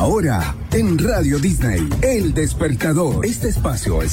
Ahora, en Radio Disney, El Despertador. Este espacio es